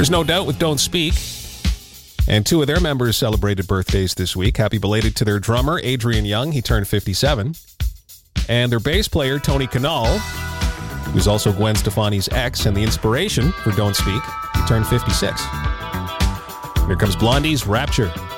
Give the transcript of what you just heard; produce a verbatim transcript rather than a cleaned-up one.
There's no doubt with Don't Speak. And two of their members celebrated birthdays this week. Happy belated to their drummer, Adrian Young. He turned fifty-seven. And their bass player, Tony Kanal, who's also Gwen Stefani's ex and the inspiration for Don't Speak. He turned fifty-six. Here comes Blondie's Rapture.